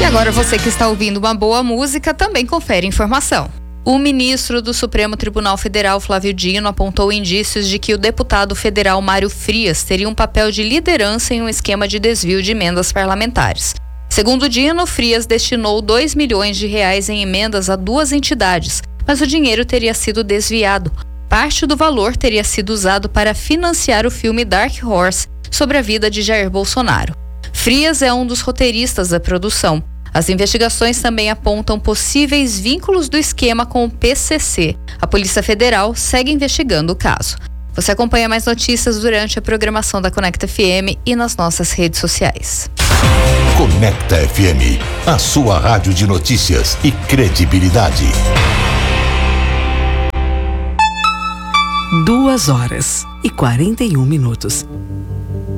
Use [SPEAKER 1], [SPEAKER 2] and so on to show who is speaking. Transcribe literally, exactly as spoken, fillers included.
[SPEAKER 1] Agora você que está ouvindo uma boa música também confere informação. O ministro do Supremo Tribunal Federal, Flávio Dino, apontou indícios de que o deputado federal Mário Frias teria um papel de liderança em um esquema de desvio de emendas parlamentares. Segundo Dino, Frias destinou dois milhões de reais em emendas a duas entidades, mas o dinheiro teria sido desviado. Parte do valor teria sido usado para financiar o filme Dark Horse sobre a vida de Jair Bolsonaro. Frias é um dos roteiristas da produção. As investigações também apontam possíveis vínculos do esquema com o P C C. A Polícia Federal segue investigando o caso. Você acompanha mais notícias durante a programação da Conecta F M e nas nossas redes sociais.
[SPEAKER 2] Conecta F M, a sua rádio de notícias e credibilidade.
[SPEAKER 3] Duas horas e quarenta e um minutos.